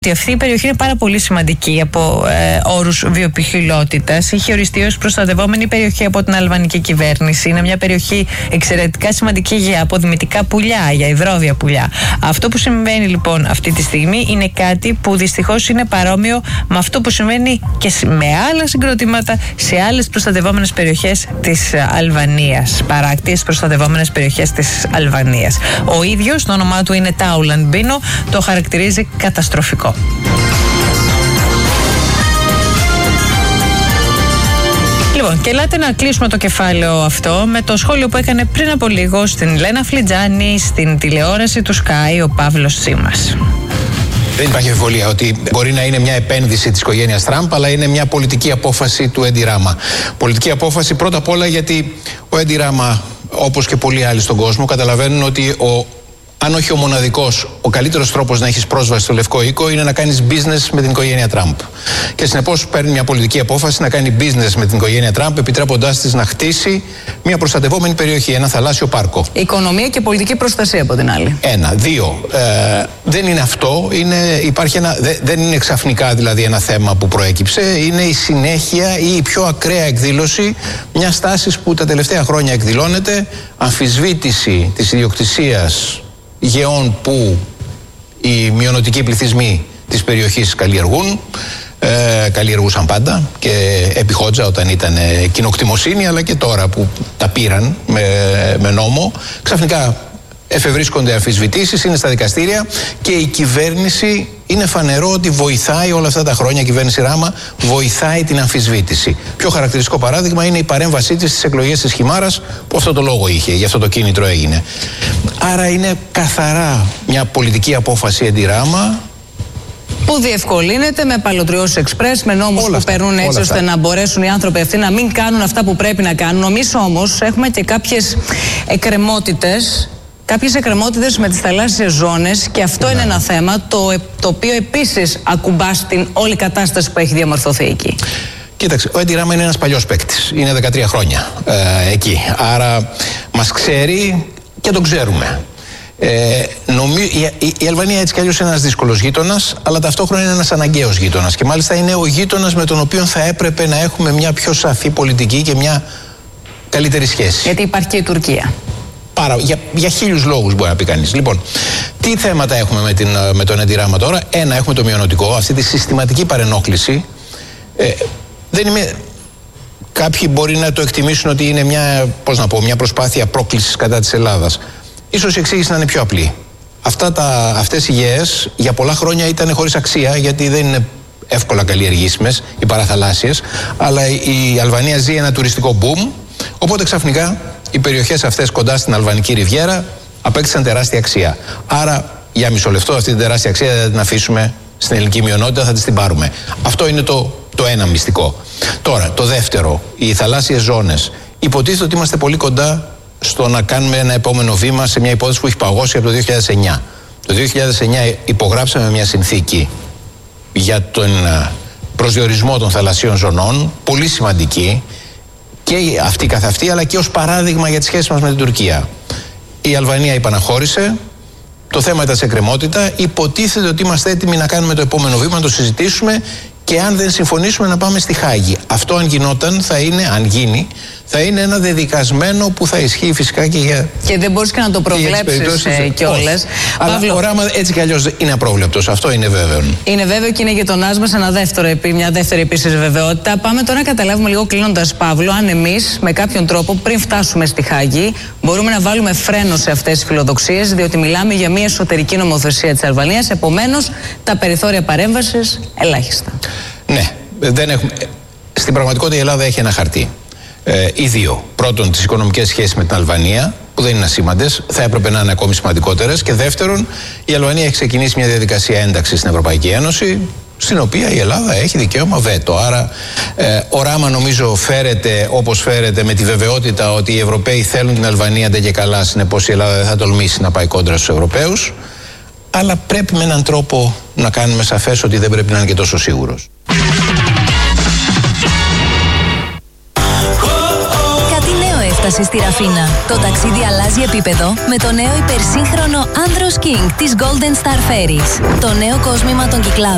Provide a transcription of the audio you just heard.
Αυτή η περιοχή είναι πάρα πολύ σημαντική από όρους βιοποικιλότητας. Είχε οριστεί ως προστατευόμενη περιοχή από την αλβανική κυβέρνηση. Είναι μια περιοχή εξαιρετικά σημαντική για αποδημητικά πουλιά, για υδρόβια πουλιά. Αυτό που συμβαίνει λοιπόν αυτή τη στιγμή είναι κάτι που δυστυχώς είναι παρόμοιο με αυτό που συμβαίνει και με άλλα συγκροτήματα σε άλλες προστατευόμενες περιοχές της Αλβανίας. Παράκτιες προστατευόμενες περιοχές της Αλβανίας. Ο ίδιος, το όνομά του είναι Τάουλαντ Μπίνο, το χαρακτηρίζει καταστροφικό. Λοιπόν, και ελάτε να κλείσουμε το κεφάλαιο αυτό με το σχόλιο που έκανε πριν από λίγο στην Λένα Φλιτζάνη, στην τηλεόραση του Sky, ο Παύλος Τσίμας. Δεν υπάρχει αμφιβολία ότι μπορεί να είναι μια επένδυση της οικογένειας Τραμπ, αλλά είναι μια πολιτική απόφαση του Έντι Ράμα. Πολιτική απόφαση πρώτα απ' όλα γιατί ο Έντι Ράμα, όπως και πολλοί άλλοι στον κόσμο, καταλαβαίνουν ότι αν όχι ο μοναδικός, ο καλύτερος τρόπος να έχεις πρόσβαση στο Λευκό Οίκο είναι να κάνεις business με την οικογένεια Τραμπ. Και συνεπώς παίρνει μια πολιτική απόφαση να κάνει business με την οικογένεια Τραμπ, επιτρέποντάς της να χτίσει μια προστατευόμενη περιοχή, ένα θαλάσσιο πάρκο. Οικονομία και πολιτική προστασία από την άλλη. Ένα. Δύο. Δεν είναι αυτό. Δεν είναι ξαφνικά δηλαδή ένα θέμα που προέκυψε. Είναι η συνέχεια ή η πιο ακραία εκδήλωση μιας τάσης που τα τελευταία χρόνια εκδηλώνεται. Αμφισβήτηση της ιδιοκτησίας γεών που οι μειωνοτικοί πληθυσμοί της περιοχής καλλιεργούσαν πάντα και επί Χότζα όταν ήταν κοινοκτημοσύνη, αλλά και τώρα που τα πήραν με νόμο, ξαφνικά εφευρίσκονται αμφισβητήσεις, είναι στα δικαστήρια και η κυβέρνηση, είναι φανερό ότι βοηθάει όλα αυτά τα χρόνια, η κυβέρνηση Ράμα βοηθάει την αμφισβήτηση. Πιο χαρακτηριστικό παράδειγμα είναι η παρέμβασή της στις εκλογές της Χιμάρας, που αυτό το λόγο είχε, γι' αυτό το κίνητρο έγινε. Άρα είναι καθαρά μια πολιτική απόφαση Έντι Ράμα, που διευκολύνεται με παλωτριώσεις εξπρές, με νόμους που παίρνουν έτσι ώστε να μπορέσουν οι άνθρωποι αυτοί να μην κάνουν αυτά που πρέπει να κάνουν. Εμείς όμως έχουμε και κάποιες εκκρεμότητες. Κάποιες εκκρεμότητες με τις θαλάσσιες ζώνες, και αυτό είναι ένα θέμα το οποίο επίσης ακουμπά στην όλη κατάσταση που έχει διαμορφωθεί εκεί. Κοίταξε, ο Έντι Ράμα είναι ένας παλιός παίκτης. Είναι 13 χρόνια εκεί. Άρα μας ξέρει και τον ξέρουμε. Η Αλβανία έτσι κι αλλιώς είναι ένας δύσκολος γείτονας, αλλά ταυτόχρονα είναι ένας αναγκαίος γείτονας. Και μάλιστα είναι ο γείτονας με τον οποίο θα έπρεπε να έχουμε μια πιο σαφή πολιτική και μια καλύτερη σχέση. Γιατί υπάρχει και η Τουρκία. Για χίλιους λόγους μπορεί να πει κανείς. Λοιπόν, τι θέματα έχουμε με τον Έντι Ράμα τώρα? Ένα, έχουμε το μειωνοτικό, αυτή τη συστηματική παρενόχληση. Κάποιοι μπορεί να το εκτιμήσουν ότι είναι μια προσπάθεια πρόκλησης κατά της Ελλάδας. Ίσως η εξήγηση να είναι πιο απλή. Αυτές οι γέες για πολλά χρόνια ήταν χωρίς αξία, γιατί δεν είναι εύκολα καλλιεργήσιμες οι παραθαλάσσιες, αλλά η Αλβανία ζει ένα τουριστικό boom, οπότε ξαφνικά οι περιοχές αυτές κοντά στην Αλβανική Ριβιέρα απέκτησαν τεράστια αξία. Άρα για μισό λεπτό αυτή την τεράστια αξία δεν την αφήσουμε στην ελληνική μειονότητα, θα την πάρουμε. Αυτό είναι το ένα μυστικό. Τώρα, το δεύτερο, οι θαλάσσιες ζώνες. Υποτίθεται ότι είμαστε πολύ κοντά στο να κάνουμε ένα επόμενο βήμα σε μια υπόθεση που έχει παγώσει από το 2009. Το 2009 υπογράψαμε μια συνθήκη για τον προσδιορισμό των θαλασσίων ζωνών, πολύ σημαντική, και αυτή καθ' αυτή, αλλά και ως παράδειγμα για τις σχέσεις μας με την Τουρκία. Η Αλβανία υπαναχώρησε, το θέμα ήταν σε εκκρεμότητα, υποτίθεται ότι είμαστε έτοιμοι να κάνουμε το επόμενο βήμα, να το συζητήσουμε και αν δεν συμφωνήσουμε να πάμε στη Χάγη. Αυτό αν γινόταν, αν γίνει, θα είναι ένα δεδικασμένο που θα ισχύει φυσικά και για... Και δεν μπορείς και να το προβλέψεις κιόλας. Αλλά ο Ράμα έτσι κι αλλιώς είναι απρόβλεπτος, αυτό είναι βέβαιο. Είναι βέβαιο και είναι γειτονάς μας, μια δεύτερη επίσης βεβαιότητα. Πάμε τώρα να καταλάβουμε λίγο, κλείνοντας, Παύλο, αν εμείς με κάποιον τρόπο πριν φτάσουμε στη Χάγη μπορούμε να βάλουμε φρένο σε αυτές τις φιλοδοξίες, διότι μιλάμε για μια εσωτερική νομοθεσία της Αλβανίας, επομένως τα περιθώρια παρέμβασης ελάχιστα. Ναι, στην πραγματικότητα η Ελλάδα έχει ένα χαρτί. Οι δύο. Πρώτον, τις οικονομικές σχέσεις με την Αλβανία, που δεν είναι ασήμαντες, θα έπρεπε να είναι ακόμη σημαντικότερες. Και δεύτερον, η Αλβανία έχει ξεκινήσει μια διαδικασία ένταξης στην Ευρωπαϊκή Ένωση, στην οποία η Ελλάδα έχει δικαίωμα βέτο. Άρα, ο Ράμα νομίζω φέρεται όπως φέρεται, με τη βεβαιότητα ότι οι Ευρωπαίοι θέλουν την Αλβανία ντε και καλά. Συνεπώς η Ελλάδα δεν θα τολμήσει να πάει κόντρα στους Ευρωπαίους. Αλλά πρέπει με έναν τρόπο να κάνουμε σαφές ότι δεν πρέπει να είναι και τόσο σίγουρος. Έφτασε στη Ραφίνα. Το ταξίδι αλλάζει επίπεδο με το νέο υπερσύγχρονο Andros King της Golden Star Ferries. Το νέο κόσμημα των κυκλάδων